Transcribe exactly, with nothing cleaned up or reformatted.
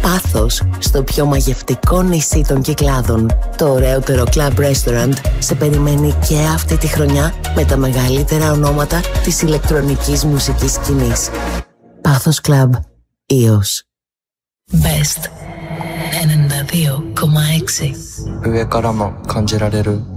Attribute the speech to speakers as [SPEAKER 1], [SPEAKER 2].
[SPEAKER 1] πάθος στο πιο μαγευτικό νησί των Κυκλάδων. Το ωραιότερο Club Restaurant σε περιμένει και αυτή τη χρονιά με τα μεγαλύτερα ονόματα της ηλεκτρονικής μουσικής σκηνής. Πάθος Club Eos. Best ενενήντα δύο κόμμα έξι.
[SPEAKER 2] 上からも感じられる